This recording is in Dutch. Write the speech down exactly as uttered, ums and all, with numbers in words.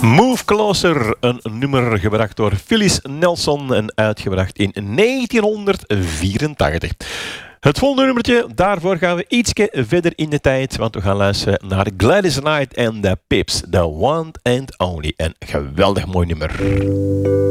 Move Closer, een nummer gebracht door Phyllis Nelson en uitgebracht in negentienhonderdvierentachtig. Het volgende nummertje, daarvoor gaan we ietsje verder in de tijd, want we gaan luisteren naar Gladys Knight en The Pips, The One and Only. Een geweldig mooi nummer.